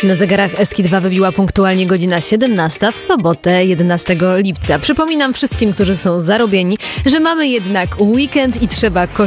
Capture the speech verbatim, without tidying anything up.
Na zegarach Eski dwa wybiła punktualnie godzina siedemnasta w sobotę jedenastego lipca. Przypominam wszystkim, którzy są zarobieni, że mamy jednak weekend i trzeba korzystać